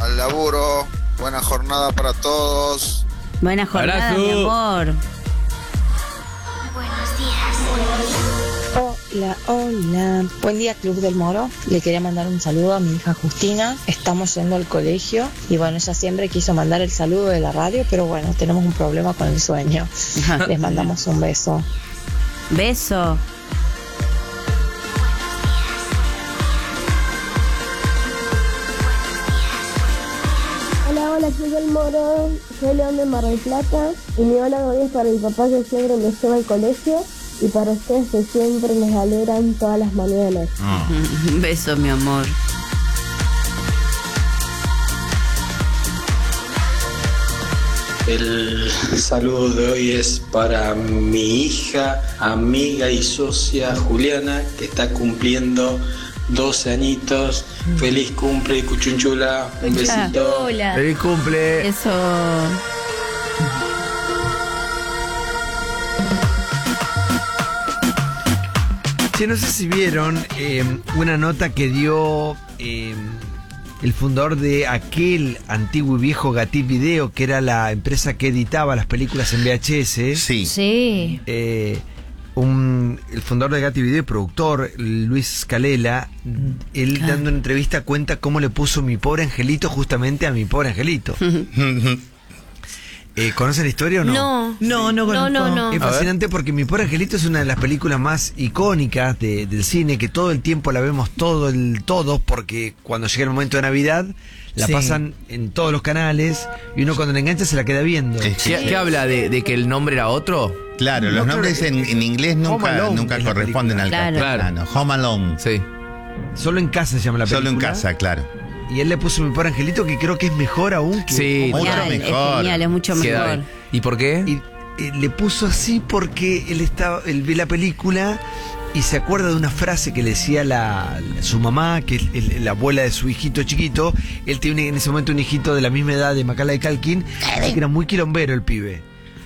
al laburo. Buena jornada para todos. Buena jornada, Abrazo. mi amor. Buenos días. Hola, hola. Buen día, Club del Moro. Le quería mandar un saludo a mi hija Justina. Estamos yendo al colegio y bueno, ella siempre quiso mandar el saludo de la radio, pero bueno, tenemos un problema con el sueño. Les mandamos un beso. Beso. Hola, soy del Moro, soy León de Mar del Plata y mi hola hoy es para mi papá que siempre me lleva al colegio y para ustedes que siempre nos alegran todas las mañanas. Beso, mi amor. El saludo de hoy es para mi hija, amiga y socia Juliana, que está cumpliendo 12 añitos. Feliz cumple, Cuchunchula. Un besito. Hola. ¡Feliz cumple! Eso. Che, no sé si vieron una nota que dio el fundador de aquel antiguo y viejo Gatip Video, que era la empresa que editaba las películas en VHS. Sí. Sí. El fundador de Gatip Video y productor, Luis Escalela, él dando una entrevista cuenta cómo le puso Mi Pobre Angelito justamente a Mi Pobre Angelito. ¿Conocen la historia o no? No conozco. Es fascinante porque Mi Pobre Angelito es una de las películas más icónicas del cine, que todo el tiempo la vemos todos, porque cuando llega el momento de Navidad la pasan en todos los canales y uno cuando la engancha se la queda viendo. ¿Qué habla de que el nombre era otro? Claro, los nombres en inglés nunca es la corresponden al película. castellano. Home Alone. Sí. Solo en casa se llama la película. Solo en casa, claro. Y él le puso Mi Pobre Angelito, que creo que es mejor aún que... Sí. Mucho Genial, mejor. es genial, es mucho Queda mejor. bien. ¿Y por qué? Y le puso así porque él ve la película y se acuerda de una frase que le decía su mamá, que es la abuela de su hijito chiquito. Él tiene en ese momento un hijito de la misma edad de Macaulay Culkin, así que era muy quilombero el pibe.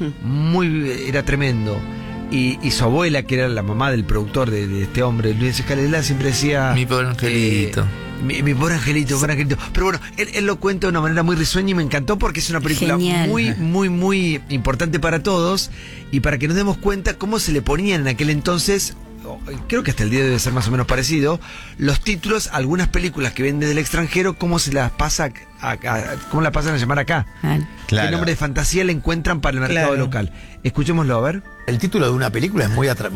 Era tremendo. Y su abuela, que era la mamá del productor de este hombre, Luis Escalela, siempre decía... Mi pobre angelito. Mi pobre angelito, pobre angelito. Pero bueno, él lo cuenta de una manera muy risueña y me encantó porque es una película Genial. muy importante para todos y para que nos demos cuenta cómo se le ponían en aquel entonces, creo que hasta el día debe ser más o menos parecido, los títulos a algunas películas que ven desde el extranjero, cómo se las pasa cómo la pasan a llamar acá. Claro. ¿Qué nombre de fantasía le encuentran para el mercado local? Escuchémoslo, a ver. El título de una película es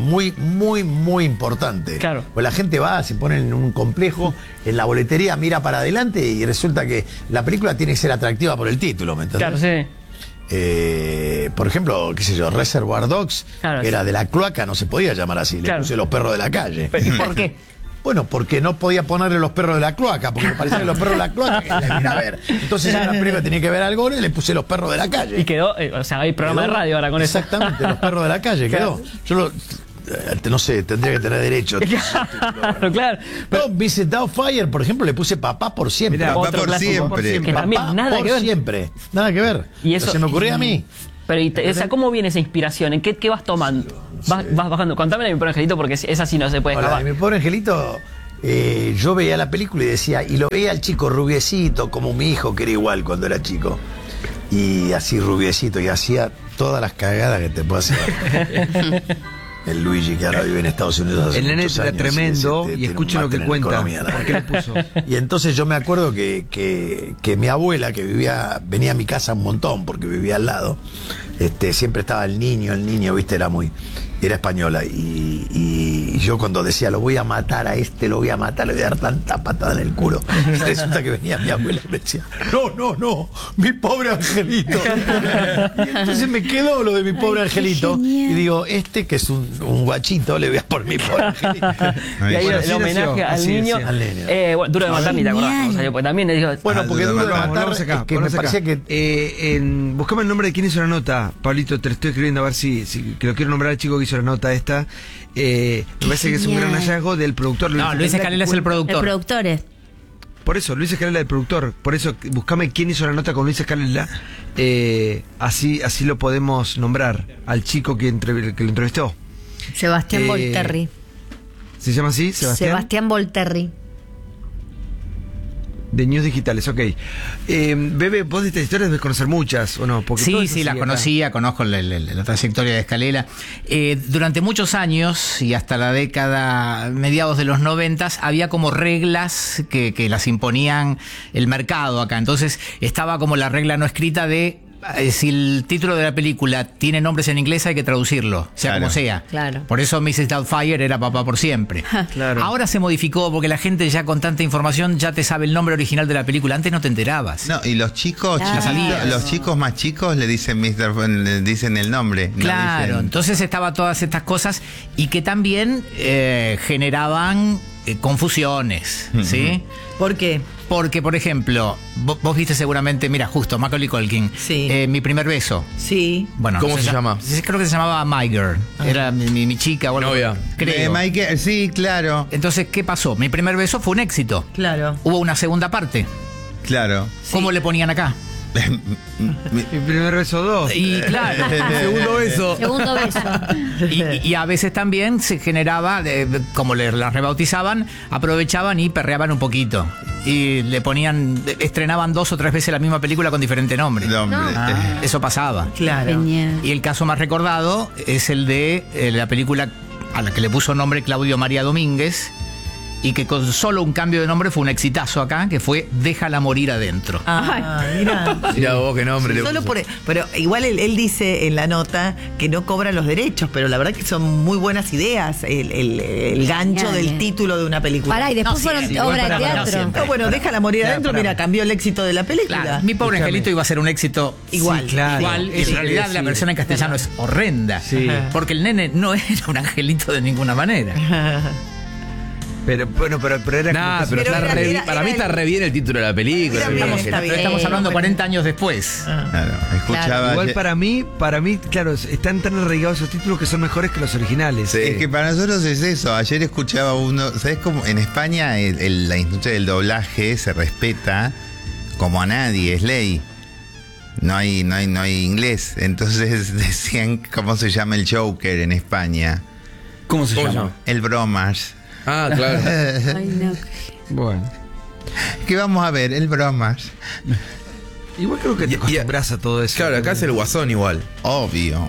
muy importante. Claro. Pues la gente va, se pone en un complejo, en la boletería, mira para adelante y resulta que la película tiene que ser atractiva por el título, ¿me entendés? Claro, sí. Por ejemplo, qué sé yo, Reservoir Dogs, Claro, que era de la cloaca, no se podía llamar así, Claro. le puse Los Perros de la Calle. ¿Y por qué? Bueno, porque no podía ponerle Los Perros de la Cloaca, porque me parecía que Los Perros de la Cloaca que la iba a ver. Entonces ya la película tenía que ver algo y le puse Los Perros de la Calle. Y quedó, o sea, hay programa de radio ahora con eso. Exactamente, Los Perros de la Calle quedó. Yo no sé, tendría que tener derecho. Claro. No, Vincent Doubtfire, por ejemplo, le puse Papá por siempre. Mirá, Papá Otro por clásico, siempre. Que también Papá nada por que ver. siempre. Nada que ver. Y eso, Pero se me ocurría a mí. Pero, o sea, ¿cómo viene esa inspiración? ¿En qué vas tomando? Vas bajando. Contame de Mi Pobre Angelito porque esa sí no se puede Hola, escapar. Mi Pobre Angelito, yo veía la película y decía, y lo veía al chico rubiecito, como mi hijo, que era igual cuando era chico. Y así rubiecito, y hacía todas las cagadas que te puedo hacer. El Luigi, que ahora vive en Estados Unidos hace El nene muchos era años, tremendo tiene y un escuchen lo máster que en cuenta. economía, ¿no? ¿Por qué le puso? Y entonces yo me acuerdo que mi abuela, que venía a mi casa un montón, porque vivía al lado, siempre estaba el niño, viste, era española. Y yo cuando decía, lo voy a matar a lo voy a matar, le voy a dar tanta patada en el culo. Y resulta que venía mi abuela y me decía, no, mi pobre angelito. Y entonces me quedó lo de Mi Pobre Angelito. Y digo, que es un guachito, le voy a por Mi Pobre Angelito. Y ahí Bueno, el homenaje al así niño. decía. Al nene. Bueno, Duro de Matar ni te acordás. O sea, porque también digo, Bueno, porque Duro de Matar Volvamos acá, es que me volvamos acá. parecía que... Buscame el nombre de quién hizo la nota, Pablito, te lo estoy escribiendo a ver si que lo quiero nombrar al chico que hizo la nota esta. Me parece que es un gran hallazgo del productor. No, Luis Escalela es el El productor. productor es. Por eso, Luis Escalela es el productor. Por eso, buscame quién hizo la nota con Luis Escalela. Así lo podemos nombrar al chico que lo entrevistó. Sebastián Volterri. ¿Se llama así, Sebastián? Sebastián Volterri. De News Digitales, ok. Bebe, vos de estas historias debes conocer muchas, ¿o no? Porque todo Sí, eso sí, la sigue conocía, conozco la trayectoria de Escalela. Durante muchos años, y hasta la década, mediados de los 90, había como reglas que las imponían el mercado acá. Entonces, estaba como la regla no escrita de... si el título de la película tiene nombres en inglés hay que traducirlo, sea Claro. como sea. Claro. Por eso Mrs. Doubtfire era Papá por siempre. Claro. Ahora se modificó porque la gente ya con tanta información ya te sabe el nombre original de la película. Antes no te enterabas. No, y los chicos, Ah. chiquitos, los chicos más chicos le dicen le dicen el nombre. no Claro, dicen- entonces estaban todas estas cosas y que también generaban confusiones, ¿sí? ¿Por qué? Porque, por ejemplo, vos viste seguramente, mira, justo, Macaulay Culkin, Sí. Mi primer beso. Sí. Bueno, ¿Cómo se llama? Creo que se llamaba My Girl. Era mi chica o algo. Novia. Creo. Michael, sí, claro, Entonces, ¿qué pasó? Mi primer beso fue un éxito. Claro. Hubo una segunda parte. claro. ¿Cómo le ponían acá? Mi primer beso 2. Y claro, Segundo beso. Segundo beso. y a veces también se generaba, como las rebautizaban, aprovechaban y perreaban un poquito. Y le ponían, estrenaban 2 o 3 veces la misma película con diferente nombre. Nombre. Eso pasaba. Claro. Genial. Y el caso más recordado es el de la película a la que le puso nombre Claudio María Domínguez y que con solo un cambio de nombre fue un exitazo acá, que fue Déjala morir adentro. Ah, mira. Mira vos qué nombre le Solo puso. pero igual él dice en la nota que no cobra los derechos, pero la verdad que son muy buenas ideas el gancho Genial, del título de una película. Pará, y después No, fueron sí, obras de igual para- teatro. no, siempre. No, bueno, déjala morir Claro, adentro, para- mira, cambió el éxito de la película. Claro, mi pobre Escúchame. angelito iba a ser un éxito Igual. Sí, claro. igual. Eso En realidad quiere la decir. versión en castellano es horrenda. Sí. Porque el nene no era un angelito de ninguna manera. Pero bueno, pero era Nah, como que- pero Pero está era- para mí está re bien el título de la película. Era bien, Estamos- está bien. Estamos hablando bueno. 40 años después. Claro, escuchaba. Igual para mí, claro, están tan arraigados esos títulos que son mejores que los originales. Sí. Es que para nosotros es eso. Ayer escuchaba uno. ¿Sabes cómo? En España la industria del doblaje se respeta como a nadie, es ley. No hay inglés. Entonces decían cómo se llama el Joker en España. ¿Cómo se llama? El Bromas. Ah, claro. Ay, no. Bueno. ¿Qué vamos a ver? El Bromas. Igual creo que te acostumbras a todo eso. Claro, acá es el guasón igual. Obvio.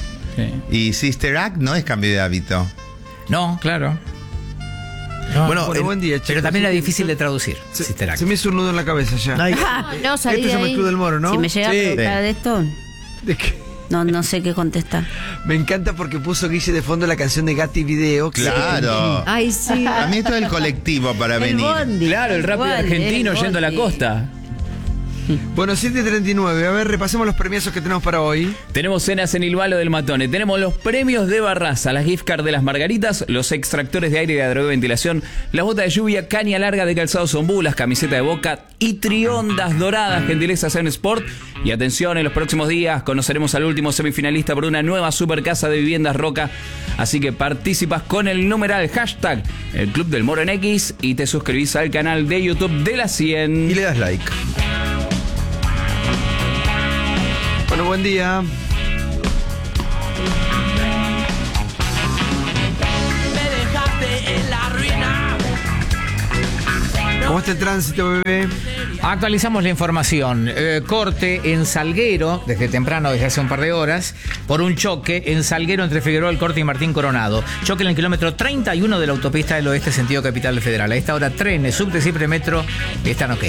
Y Sister Act no es cambio de hábito. No, claro. Bueno, Buen día, chicos. Pero también era Sí, difícil de traducir. Se, Sister Act. se me hizo un nudo en la cabeza ya. Ay, No, salí Este de se llama ahí. el Club del Moro, ¿no? Si me llega Sí. a preguntar de esto, ¿De qué? no sé qué contestar. Me encanta porque puso Guille de fondo la canción de Gatti Video. que- Claro. Ay, sí. A mí esto es el colectivo para El venir. bondi. Claro, el rápido Igual, argentino el yendo a la bondi. costa. Bueno, 7:39. A ver, repasemos los premiazos que tenemos para hoy. Tenemos cenas en Ilvalo del Matone, tenemos los premios de Barraza, las gift cards de las Margaritas, los extractores de aire y de ventilación, las botas de lluvia, caña larga de calzado Zombú, las camisetas de Boca y triondas doradas, gentilezas en Sport. Y atención, en los próximos días conoceremos al último semifinalista por una nueva super casa de viviendas Roca. Así que participas con el numeral hashtag el Club del Moro en X y te suscribís al canal de YouTube de la 100. Y le das like. Bueno, buen día. ¿Cómo está el tránsito, bebé? Actualizamos la información. Corte en Salguero, desde temprano, desde hace un par de horas, por un choque en Salguero entre Figueroa del Corte y Martín Coronado. Choque en el kilómetro 31 de la autopista del Oeste, sentido Capital Federal. A esta hora, trenes, subtes y premetro están ok.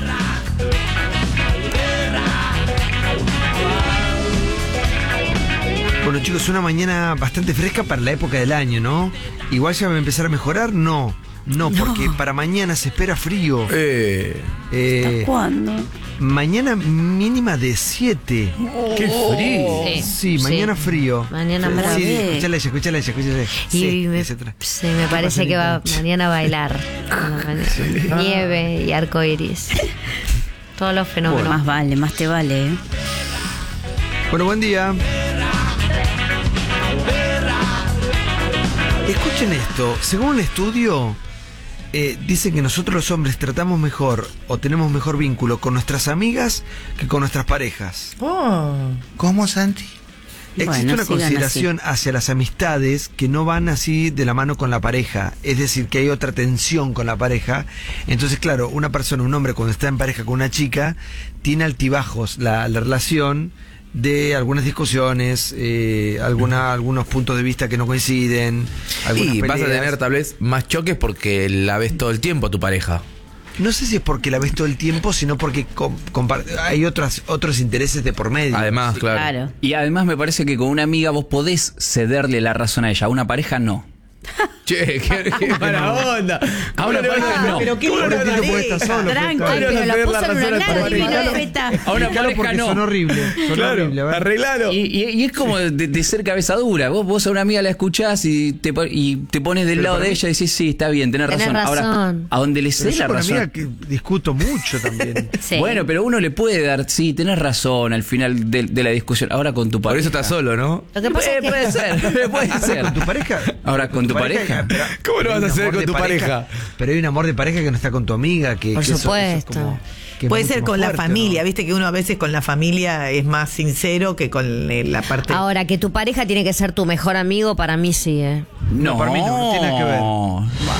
Bueno, chicos, una mañana bastante fresca para la época del año, ¿no? Igual ya va a empezar a mejorar, no, porque para mañana se espera frío. ¿Hasta cuándo? Mañana mínima de 7. ¡Qué frío! Sí, mañana frío. Mañana bravo. Sí, escuchala ella. Y me, etcétera. sí, me parece que va mañana a bailar. Nieve y arco iris. Todos los fenómenos. Más vale, más te vale. Bueno, buen día. Escuchen esto, según un estudio, dicen que nosotros los hombres tratamos mejor o tenemos mejor vínculo con nuestras amigas que con nuestras parejas. Oh. ¿Cómo, Santi? Existe una consideración hacia las amistades que no van así de la mano con la pareja, es decir, que hay otra tensión con la pareja. Entonces, claro, una persona, un hombre, cuando está en pareja con una chica, tiene altibajos la relación de algunas discusiones, algunos puntos de vista que no coinciden. Y vas a peleas. tener tal vez más choques porque la ves todo el tiempo a tu pareja. No sé si es porque la ves todo el tiempo, sino porque hay otros intereses de por medio. Además, claro. Y además me parece que con una amiga vos podés cederle la razón a ella, a una pareja no. Che, qué mala onda. A una pareja no. Pero qué ¿Cómo lindo no puede estar solo? Tranqui, Festa? pero lo puso en una lágrima. A una pareja Porque no. son horribles. Son horribles, ¿verdad? Arreglalo. Y es como de ser cabeza dura. Vos a una amiga la escuchás y te pones del lado de ella y decís, sí, está bien, tenés razón. Ahora, a donde le Pero sé yo la con razón. amiga que discuto mucho también. Sí. Bueno, pero uno le puede dar, sí, tenés razón al final de la discusión. Ahora con tu pareja. Por eso estás solo, ¿no? Lo que pasa es que Puede ser, puede ser. ¿Con tu pareja? Ahora con tu pareja. ¿Cómo lo vas a hacer con tu pareja? Pero hay un amor de pareja que no está con tu amiga. Que, Por que eso supuesto. es como, que es Puede mucho ser más con la fuerte, familia, ¿no? viste que uno a veces con la familia es más sincero que con la parte... Ahora, que tu pareja tiene que ser tu mejor amigo, para mí sí, No, para mí no tiene nada que ver.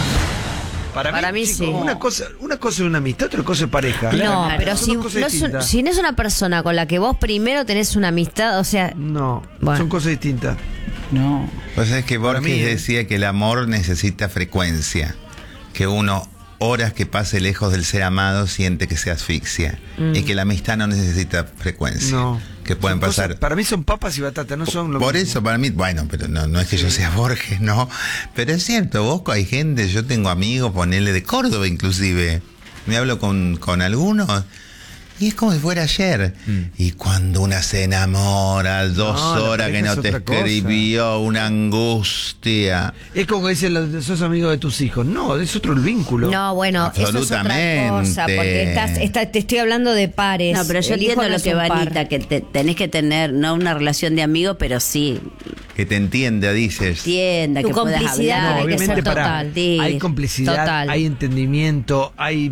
Para mí chicos, sí. Una cosa es una amistad, otra cosa es pareja. No, pero Son si dos cosas no, distintas. si no es una persona con la que vos primero tenés una amistad, o sea... No, Bueno. son cosas distintas. No. Pues es que Borges mí, decía que el amor necesita frecuencia, que uno horas que pase lejos del ser amado siente que se asfixia, y que la amistad no necesita frecuencia, No. que pueden Son cosas- pasar. para mí son papas y batata, no son lo Por mismo. eso para mí, bueno, pero no es que yo sea Borges, no, pero es cierto, vos hay gente, yo tengo amigos, ponele de Córdoba inclusive, me hablo con algunos y es como si fuera ayer. Y cuando una se enamora, 2 No, la horas que pareja no es te otra cosa. escribió, una angustia. Es como que dicen, sos amigo de tus hijos. No, es otro el vínculo. No, bueno, eso es otra cosa, porque te estoy hablando de pares. No, pero yo El hijo entiendo no lo es que un va par. Anita, que tenés que tener, no una relación de amigo, pero sí Que te entienda, dices. tienda, Tu que puedas complicidad hablar. tiene que ser obviamente, pará, total. Sí. hay complicidad, Total. hay entendimiento,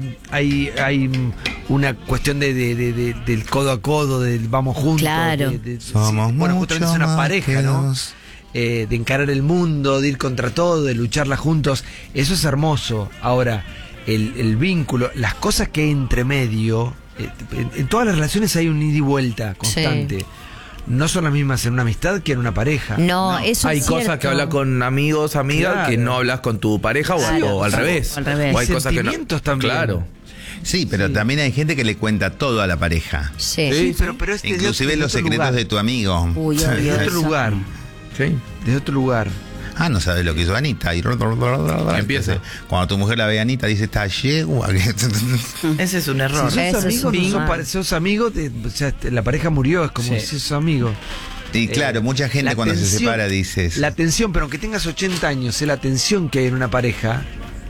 hay una cuestión del codo a codo, del vamos juntos. Claro. Somos bueno, justamente es una mucho más pareja, que ¿no? dos. De encarar el mundo, de ir contra todo, de lucharla juntos. Eso es hermoso. Ahora, el vínculo, las cosas que hay entre medio, en todas las relaciones hay un ida y vuelta constante. No son las mismas en una amistad que en una pareja. No, eso Hay es cosas cierto. que hablas con amigos, amigas, Claro. que no hablas con tu pareja Claro. o al revés. O al revés. O hay cosas que no. Sentimientos también. Claro. Sí, pero también hay gente que le cuenta todo a la pareja. Sí. Sí, pero es Inclusive los secretos lugar. de tu amigo. Uy, De obvio, otro eso. lugar. Sí. De otro lugar. Ah, no sabes lo que hizo Anita. Y Empieza. Cuando tu mujer la ve a Anita, dice, está yegua. Ese es un error. Si sos Ese es amigos, un no sos, mal. sos amigos, o sea, la pareja murió, es como Sí. si sos amigo. Y claro, mucha gente La cuando se tensión- separa dices. La tensión, pero aunque tengas 80 años, la tensión que hay en una pareja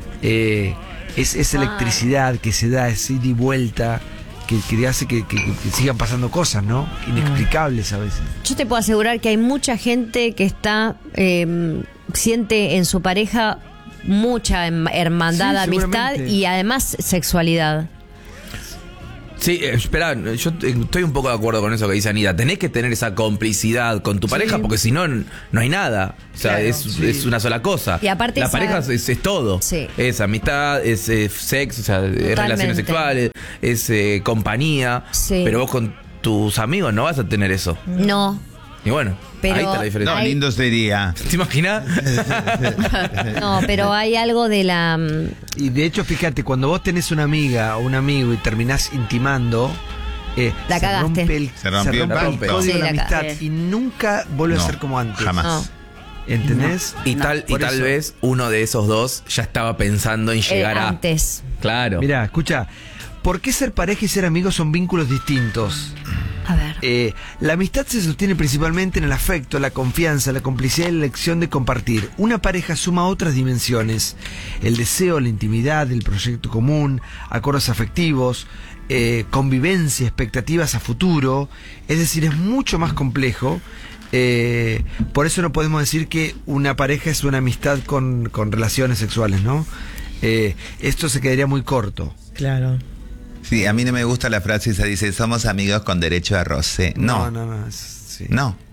es electricidad que se da, es ida y vuelta, que hace que sigan pasando cosas, ¿no? Inexplicables a veces. Yo te puedo asegurar que hay mucha gente que está siente en su pareja mucha hermandad, Sí, amistad seguramente. y además sexualidad. Sí, espera, yo estoy un poco de acuerdo con eso que dice Anita. Tenés que tener esa complicidad con tu pareja porque si no, no hay nada. O sea, Claro. es una sola cosa. Y aparte la esa- pareja es todo. Sí. Es amistad, es sexo, o sea, es relaciones sexuales, es compañía. Sí. Pero vos con tus amigos no vas a tener eso. No. Y bueno, Pero ahí está la diferencia. No, lindo sería. ¿Te imaginas? No, pero hay algo de la... Y de hecho, fíjate, cuando vos tenés una amiga o un amigo y terminás intimando, La cagaste. Se rompió el el pacto. código Sí, de la la amistad cagaste. y nunca vuelve No, a ser como antes. jamás. No. ¿Entendés? Y No, tal por eso. vez uno de esos dos ya estaba pensando en llegar a. Antes. Claro. Mirá, escucha, ¿por qué ser pareja y ser amigos son vínculos distintos? A ver. La amistad se sostiene principalmente en el afecto, la confianza, la complicidad y la elección de compartir. Una pareja suma otras dimensiones: el deseo, la intimidad, el proyecto común, acuerdos afectivos, convivencia, expectativas a futuro. Es decir, es mucho más complejo. Por eso no podemos decir que una pareja es una amistad con relaciones sexuales, ¿no? Esto se quedaría muy corto. Claro. Sí, a mí no me gusta la frase esa, dice, somos amigos con derecho a roce. No, no. Sí. no.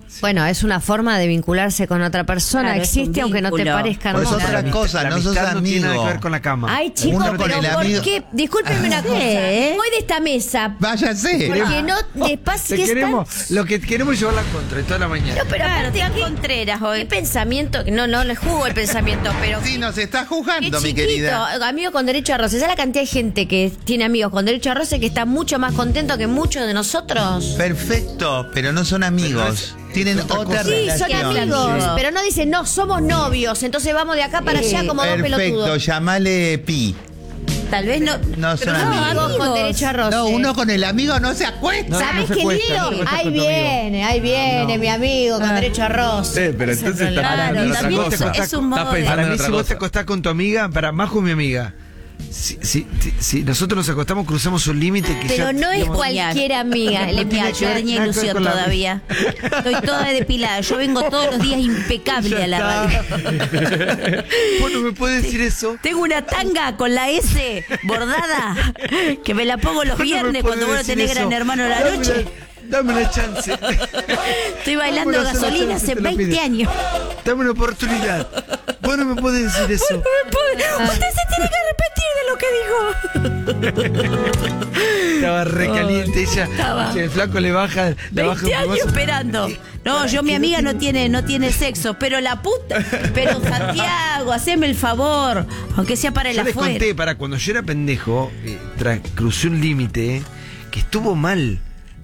Bueno, es una forma de vincularse con otra persona. Claro, es existe un aunque no te vínculo. parezca Pues es hermosa. otra cosa, La no sos amistad no tiene nada que amigo. ver con la cama. Ay, chicos, Uno con pero el ¿por amigo. qué? Discúlpenme una cosa. Voy de esta mesa. Váyase. Porque no despacio Te que queremos, lo que queremos es llevarla contra toda la mañana. No, pero Claro, aparte, te ¿qué Contreras hoy. pensamiento? No le juzgo el pensamiento, pero Sí, nos está qué juzgando, mi chiquito. querida. Amigos con derecho a roce. ¿Sabes la cantidad de gente que tiene amigos con derecho a roce que está mucho más contento que muchos de nosotros? Perfecto, pero no son amigos. Tienen otra Sí, son relación. amigos, pero no dicen, no, somos novios, entonces vamos de acá para allá como dos Perfecto, pelotudos. llamale Pi. Tal vez no. No son No, amigos. amigos con derecho a roce. No, uno con el amigo no se acuesta. ¿Sabes no se qué cuesta, lindo? no se cuesta Ahí con tu viene mi amigo con derecho a roce. pero entonces está Claro, hablando de otra también cosa. es un modo Estás de- pensando Para en mí, otra si vos te cosa. acostás con tu amiga, para Majo, mi amiga. Si nosotros nos acostamos, cruzamos un límite que Pero ya, no es digamos, cualquier amiga. Le tiene yo que ver tenía nada que ver ilusión con la- todavía. Estoy toda depilada. Yo vengo todos los días impecable a la radio. Vos no me puedes decir eso. Tengo una tanga con la S bordada que me la pongo los Vos no me viernes cuando vos podés no tenés decir Gran eso. Hermano a la Dame noche. Dame una chance. Estoy bailando Dame una sola gasolina chance, hace te lo 20 pido. años. Dame una oportunidad. Vos no me podés decir eso. Usted se tiene que arrepentir de lo que dijo. Estaba recaliente ella. Estaba. Si el flaco le baja. Le baja 20 un años poco. esperando. No, yo, mi amiga no tiene sexo, pero la puta. Pero Santiago, haceme el favor. Aunque sea para el Yo les afuera. conté, cuando yo era pendejo, crucé un límite que estuvo mal.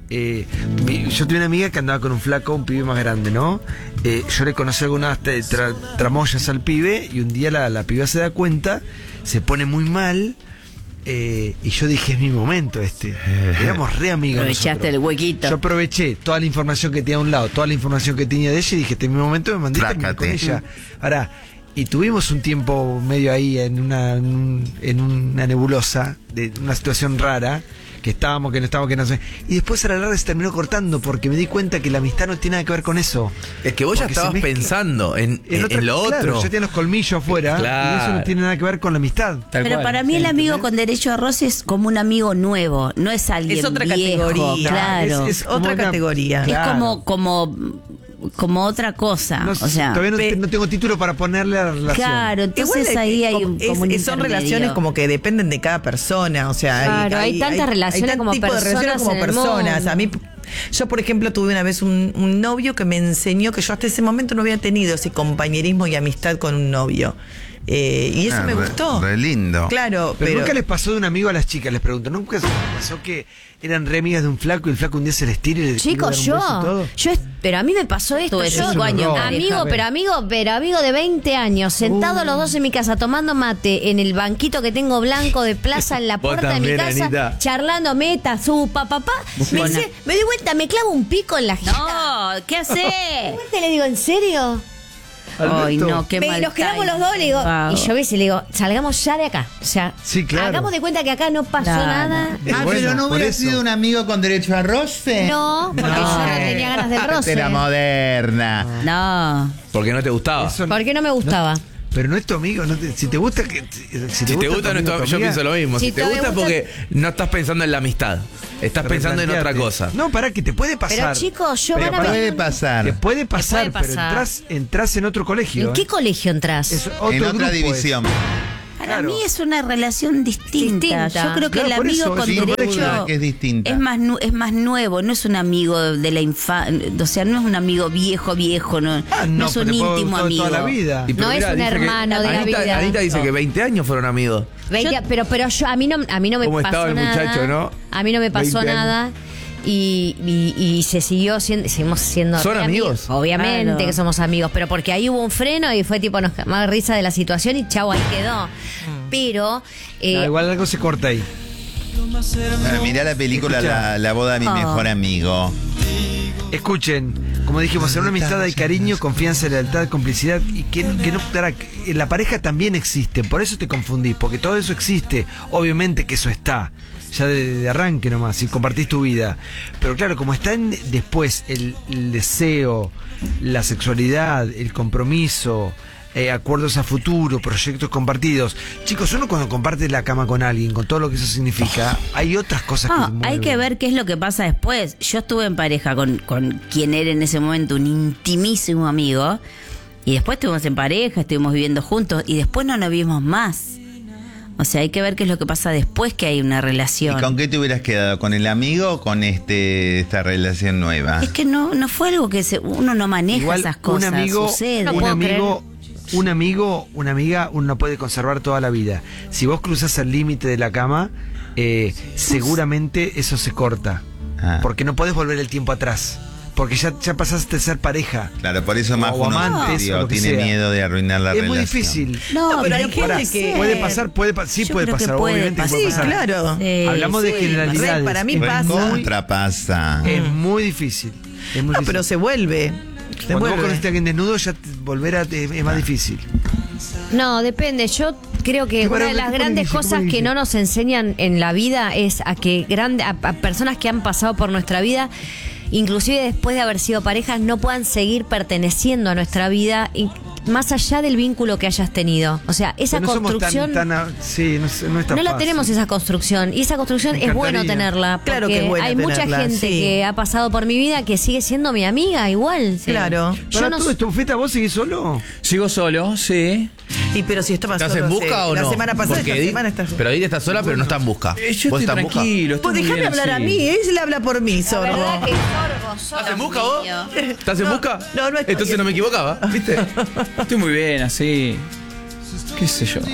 Yo tuve una amiga que andaba con un flaco, un pibe más grande, ¿no? Yo le conocí algunas tramoyas al pibe y un día la piba se da cuenta, se pone muy mal. Y yo dije, es mi momento este. Éramos re amigos. Aprovechaste nosotros. el huequito. Yo aproveché toda la información que tenía a un lado, toda la información que tenía de ella y dije, este es mi momento, me mandé a terminar con ella. Ahora, y tuvimos un tiempo medio ahí en una nebulosa, de una situación rara, que estábamos, que no estábamos, que no sé. Y después a la larga se terminó cortando porque me di cuenta que la amistad no tiene nada que ver con eso. Es que vos ya Porque se estabas mezcla. pensando en lo Claro, otro. ya tienes los colmillos afuera y eso no tiene nada que ver con la amistad. Pero para mí el amigo con derecho a roce es como un amigo nuevo, no es alguien Es otra viejo, categoría. claro. Es como Otra una- categoría. Es Claro. como otra cosa, No, o sea, todavía no tengo título para ponerle a la relación. claro, entonces Igual ahí hay un, como un son intermedio. relaciones como que dependen de cada persona, o sea, Claro, hay tantas relaciones tanto como tipo de personas relaciones como en el personas. mundo. A mí, yo por ejemplo tuve una vez un novio que me enseñó que yo hasta ese momento no había tenido ese compañerismo y amistad con un novio. Y eso me gustó. Re lindo. Claro, Pero pero nunca les pasó de un amigo a las chicas, les pregunto, ¿nunca les pasó que eran re amigas de un flaco y el flaco un día se les tira y les Chicos, quiere dar un beso y todo? pero a mí me pasó esto. Tuve Yo, 5 años. horror. amigo, Déjame. pero amigo de 20 años, sentados los dos en mi casa tomando mate en el banquito que tengo blanco de plaza en la Vos puerta de mi también, casa, Anita. charlando meta, su papá. Me doy vuelta, me clavo un pico en la jeta. No, ¿qué hace? Te le digo, ¿en serio? Ay, no, qué mal. Nos quedamos los dos, le digo, Wow. y yo ves y le digo, salgamos ya de acá. O sea, Sí, claro. hagamos de cuenta que acá no pasó Claro. nada. Ah, Bueno, pero no por hubiera eso. sido un amigo con derecho a roce. No, porque yo no tenía ganas del roce. Era moderna. No. Porque no te gustaba. Eso- ¿Por qué no me gustaba? Pero no es tu amigo, si te gusta que Si te gusta, no tu es- yo amiga, pienso lo mismo. Si Si te te gusta, gusta- porque no estás pensando en la amistad. Estás pensando en otra replanteate. cosa. No, pará, que te puede pasar. Pero chicos, yo Pero van a puede venir. pasar. Te puede pasar, puede pero pasar. entras en otro colegio. ¿En qué colegio entras? Es otro En otra grupo, división. Para Claro. mí es una relación distinta. Distinta. Yo creo que Claro, el por amigo eso, con sin derecho duda que es distinta. es más nuevo, no es un amigo de la infancia, o sea, no es un amigo viejo, no, no es un te puede íntimo gustar amigo. toda la vida. Y No es un dice que- hermano de la Anita, vida. Anita dice No. que 20 años fueron amigos. 20, pero yo a mí no me ¿Cómo pasó estaba el nada. muchacho, no? A mí no me pasó 20 años. nada. Y se seguimos siendo ¿Son re amigos? Obviamente Claro. que somos amigos, pero porque ahí hubo un freno y fue tipo nos más risa de la situación y chau, ahí quedó. Pero No, igual algo se corta ahí. Mirá la película la boda de mi mejor amigo. Escuchen, como dijimos, en una amistad hay cariño, confianza, lealtad, complicidad y que no en la pareja también existe, por eso te confundís, porque todo eso existe, obviamente que eso está, ya de arranque nomás, si compartís tu vida. Pero claro, como está después el deseo, la sexualidad, el compromiso, acuerdos a futuro, proyectos compartidos. Chicos, uno cuando comparte la cama con alguien, con todo lo que eso significa, hay otras cosas que mueven. Hay que ver qué es lo que pasa después. Yo estuve en pareja con quien era en ese momento un intimísimo amigo, y después estuvimos en pareja, estuvimos viviendo juntos, y después no nos vimos más. O sea, hay que ver qué es lo que pasa después que hay una relación. ¿Y con qué te hubieras quedado? ¿Con el amigo o con esta relación nueva? Es que no fue algo que uno no maneja. Igual, esas cosas. Sucede. Un amigo, una amiga, uno no puede conservar toda la vida. Si vos cruzas el límite de la cama, seguramente eso se corta. Porque no podés volver el tiempo atrás. Porque ya pasaste a ser pareja. Claro, por eso más uno tiene miedo de arruinar la relación. Es muy difícil. No, pero hay gente que... Puede pasar, obviamente puede pasar. Claro. Hablamos de generalidades. Para mí pasa. Pasa. Es muy difícil. Pero se vuelve. Cuando vos conociste a alguien desnudo, ya volver es más difícil. No, depende. Yo creo que una de las grandes cosas que no nos enseñan en la vida es a que a personas que han pasado por nuestra vida, inclusive después de haber sido parejas, no puedan seguir perteneciendo a nuestra vida más allá del vínculo que hayas tenido. O sea, esa construcción no la tenemos, esa construcción, y esa construcción es bueno tenerla, porque claro que es bueno hay mucha gente que ha pasado por mi vida que sigue siendo mi amiga igual. Claro. Yo no... ¿Tu feta vos seguís solo? Sigo solo, sí. Y pero si esto pasó, ¿estás en busca o no? La semana pasada, Porque esta semana estás... Pero Edith está sola, pero no está en busca. Yo estoy tranquilo. Vos dejame hablar a mí, él habla por mí, Sorbo. ¿Estás en busca vos? ¿Estás en busca? No, no estoy. Entonces no me equivocaba, ¿viste? Estoy muy bien, así. ¿Qué sé yo?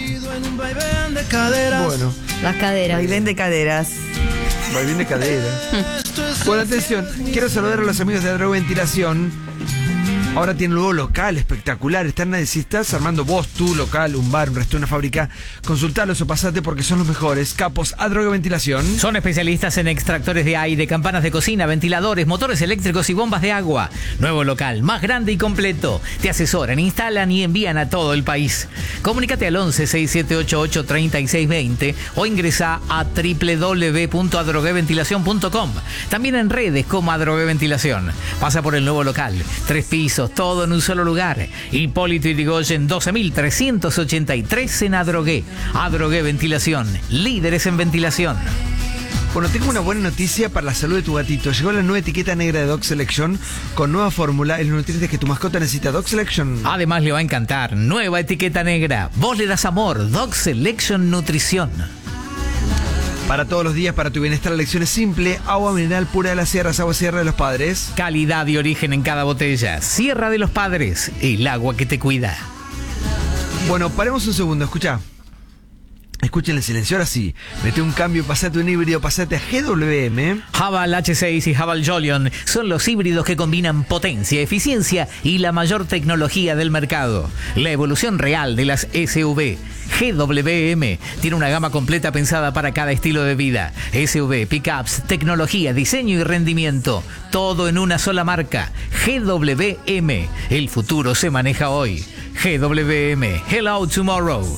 Bueno. Las caderas. Bailén de caderas. Bailén de caderas. Bueno, atención. Quiero saludar a los amigos de Adroventilación. Ahora tienen un nuevo local espectacular. Si estás armando vos, tu local, un bar, un restaurante, una fábrica, consultalos o pasate porque son los mejores. Capos Adroventilación. Son especialistas en extractores de aire, campanas de cocina, ventiladores, motores eléctricos y bombas de agua. Nuevo local, más grande y completo. Te asesoran, instalan y envían a todo el país. Comunícate al 11-6788-3620 o ingresa a www.adrogueventilacion.com. También en redes como Adrogueventilación. Pasa por el nuevo local. 3 pisos, todo en un solo lugar. Hipólito Yrigoyen 12.383 en Adrogué. Adrogué Ventilación, líderes en ventilación. Bueno, tengo una buena noticia para la salud de tu gatito. Llegó la nueva etiqueta negra de Dog Selection con nueva fórmula y los nutrientes que tu mascota necesita. Dog Selection. Además le va a encantar. Nueva etiqueta negra. Vos le das amor. Dog Selection Nutrición. Para todos los días, para tu bienestar, la elección es simple. Agua mineral pura de las sierras, agua Sierra de los Padres. Calidad y origen en cada botella. Sierra de los Padres, el agua que te cuida. Bueno, paremos un segundo, escucha. Escuchen el silencio, ahora sí. Mete un cambio, pasate un híbrido, pasate a GWM. Haval H6 y Haval Jolion son los híbridos que combinan potencia, eficiencia y la mayor tecnología del mercado. La evolución real de las SUV. GWM tiene una gama completa pensada para cada estilo de vida. SUV, pickups, tecnología, diseño y rendimiento. Todo en una sola marca. GWM. El futuro se maneja hoy. GWM. Hello tomorrow.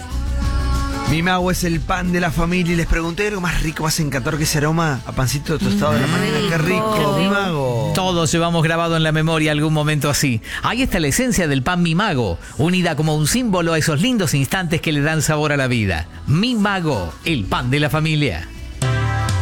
Mi mago es el pan de la familia y les pregunté algo más rico, más encantador que ese aroma a pancito tostado de la mañana. ¡Qué rico, mi mago! Todos llevamos grabado en la memoria algún momento así. Ahí está la esencia del pan Mi Mago, unida como un símbolo a esos lindos instantes que le dan sabor a la vida. Mi Mago, el pan de la familia.